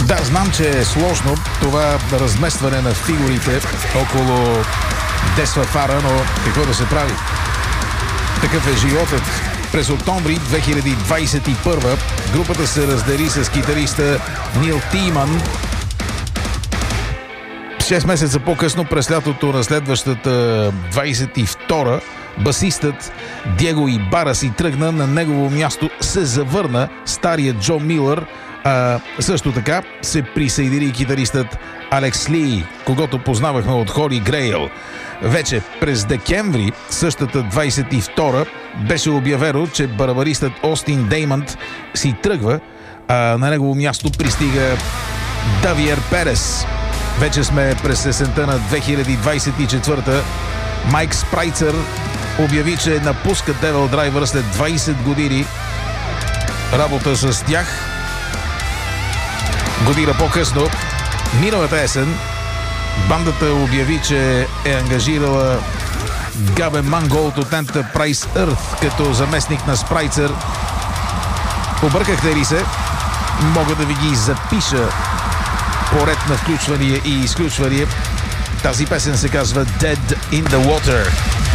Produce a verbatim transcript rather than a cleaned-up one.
Да, знам, че е сложно това разместване на фигурите около Десва Фара, но какво да се прави? Такъв е животът. През октомври две хиляди двадесет и първа групата се раздели с китариста Нил Тиман. Шест месеца по-късно, през лятото на следващата двадесет и втора, басистът Диего Ибара си тръгна, на негово място се завърна старият Джо Милър, а също така се присъедини китаристът Алекс Ли, когото познавахме от Холи Грейл. Вече през декември същата двадесет и втора беше обявено, че барабаристът Остин Деймънт си тръгва, а на негово място пристига Давиер Перес. Вече сме през есента на две хиляди двадесет и четвърта. Майк Спрайцер обяви, че напуска Devil Driver след двадесет години работа с тях. Година по-късно, миналата есен, бандата обяви, че е ангажирала Габе Манголд от Enterprise Earth като заместник на Спрайцер. Объркахте ли се? Мога да ви ги запиша по ред на включвания и изключвания. Тази песен се казва Dead in the Water.